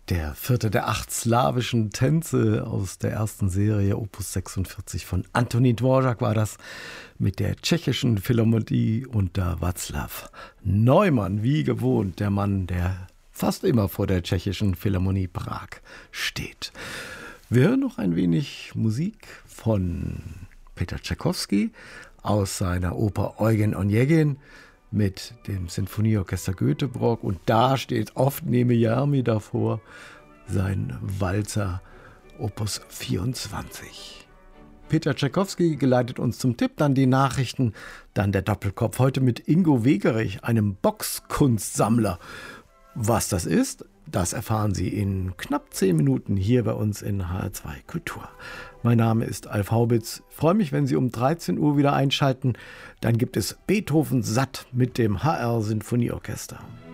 Der vierte der 8 slawischen Tänze aus der ersten Serie, Opus 46 von Antonín Dvořák war das, mit der tschechischen Philharmonie unter Václav Neumann, wie gewohnt, der Mann, der fast immer vor der tschechischen Philharmonie Prag steht. Wir hören noch ein wenig Musik von Peter Tschaikowski aus seiner Oper Eugen Onegin mit dem Sinfonieorchester Göteborg, und da steht oft neben Järmi davor sein Walzer Opus 24. Peter Tschaikowski geleitet uns zum Tipp, dann die Nachrichten, dann der Doppelkopf, heute mit Ingo Wegerich, einem Boxkunstsammler. Was das ist, das erfahren Sie in knapp 10 Minuten hier bei uns in HR2 Kultur. Mein Name ist Alf Haubitz. Ich freue mich, wenn Sie um 13 Uhr wieder einschalten. Dann gibt es Beethoven satt mit dem HR Sinfonieorchester.